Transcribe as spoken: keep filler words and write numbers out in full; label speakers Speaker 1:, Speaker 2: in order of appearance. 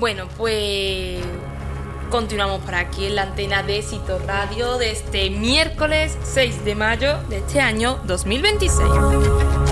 Speaker 1: Bueno, pues continuamos por aquí en la antena de Éxito Radio de este miércoles seis de mayo de este año dos mil veintiséis.